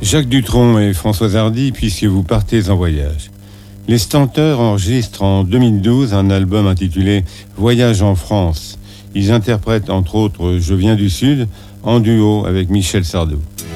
Jacques Dutronc et Françoise Hardy, puisque vous partez en voyage. Les Stenteurs enregistrent en 2012 un album intitulé « Voyage en France ». Ils interprètent entre autres « Je viens du Sud » en duo avec Michel Sardou.